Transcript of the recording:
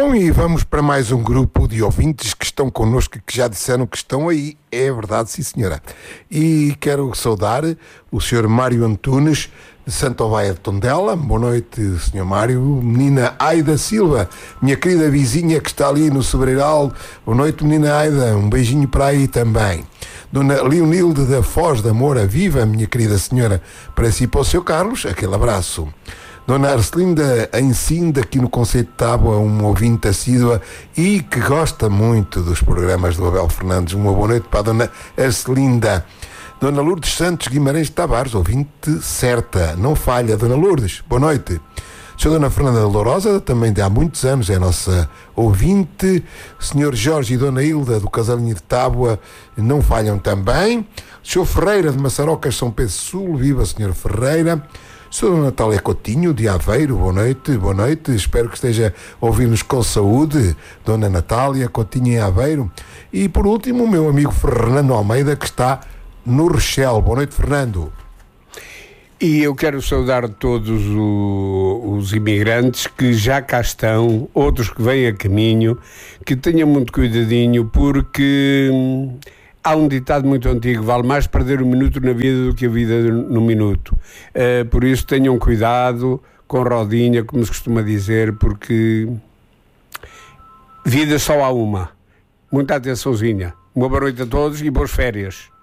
Bom, e vamos para mais um grupo de ouvintes que estão connosco e que já disseram que estão aí. É verdade, sim senhora. E quero saudar o Sr. Mário Antunes, de Santo Ovaia de Tondela. Boa noite, Sr. Mário. Menina Aida Silva, minha querida vizinha que está ali no Sobreiral. Boa noite, menina Aida. Um beijinho para aí também. Dona Leonilde da Foz da Moura Viva, minha querida senhora, para si e para o Sr. Carlos, aquele abraço. Dona Arcelinda Encinda, aqui no Conceito de Tábua, um ouvinte assídua e que gosta muito dos programas do Abel Fernandes. Uma boa noite para a Dona Arcelinda. Dona Lourdes Santos Guimarães de Tavares, ouvinte certa, não falha. Dona Lourdes, boa noite. Sra. Dona Fernanda Lourosa, também de há muitos anos, é a nossa ouvinte. Sr. Jorge e Dona Hilda, do Casalinho de Tábua, não falham também. Sr. Ferreira, de Maçarocas, São Pedro Sul, viva Sr. Ferreira. Sou Dona Natália Coutinho, de Aveiro, boa noite, espero que esteja a ouvir-nos com saúde, Dona Natália Coutinho em Aveiro. E por último, o meu amigo Fernando Almeida, que está no Rochelle. Boa noite, Fernando. E eu quero saudar todos os imigrantes que já cá estão, outros que vêm a caminho, que tenham muito cuidadinho, porque há um ditado muito antigo: vale mais perder um minuto na vida do que a vida num minuto. Por isso tenham cuidado, com rodinha, como se costuma dizer, porque vida só há uma. Muita atençãozinha. Uma boa noite a todos e boas férias.